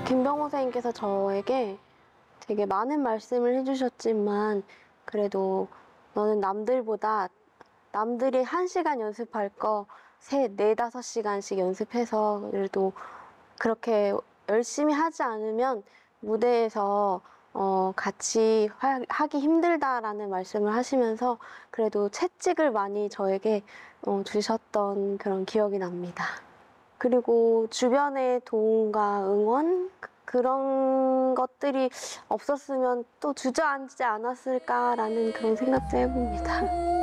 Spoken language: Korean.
김병호 선생님께서 저에게 되게 많은 말씀을 해주셨지만 그래도 너는 남들보다 남들이 1시간 연습할 거 4-5시간씩 연습해서 그래도 그렇게 열심히 하지 않으면 무대에서 같이 하기 힘들다라는 말씀을 하시면서 그래도 채찍을 많이 저에게 주셨던 그런 기억이 납니다. 그리고 주변의 도움과 응원 그런 것들이 없었으면 또 주저앉지 않았을까라는 그런 생각도 해봅니다.